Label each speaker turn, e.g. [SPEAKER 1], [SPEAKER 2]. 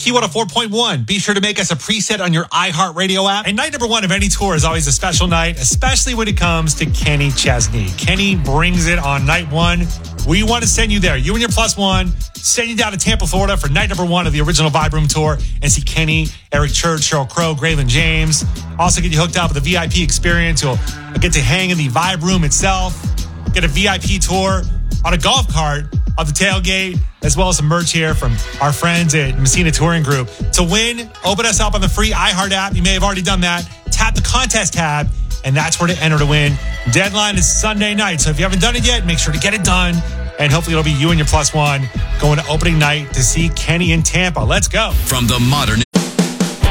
[SPEAKER 1] Key 104.1. Be sure to make us a preset on your iHeartRadio app. And night number one of any tour is always a special night, especially when it comes to Kenny Chesney. Kenny brings it on night one. We want to send you there. You and your plus one. Send you down to Tampa, Florida for night number one of the original Vibe Room Tour and see Kenny, Eric Church, Sheryl Crow, Graylin James. Also get you hooked up with a VIP experience. You'll get to hang in the Vibe Room itself. Get a VIP tour on a golf cart of the tailgate, as well as some merch here from our friends at Messina Touring Group. To win, open us up on the free iHeart app. You may have already done that. Tap the contest tab, and that's where to enter to win. Deadline is Sunday night, so if you haven't done it yet, make sure to get it done. And hopefully it'll be you and your plus one going to opening night to see Kenny in Tampa. Let's go.
[SPEAKER 2] From the Modern